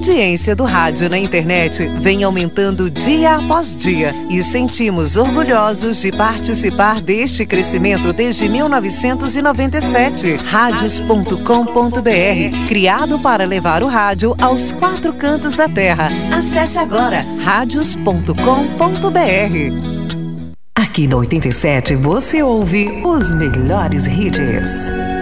audiência do rádio na internet vem aumentando dia após dia e sentimos orgulhosos de participar deste crescimento desde 1997. Radios.com.br, criado para levar o rádio aos 4 cantos da terra. Acesse agora radios.com.br. Aqui na 87 você ouve os melhores hits.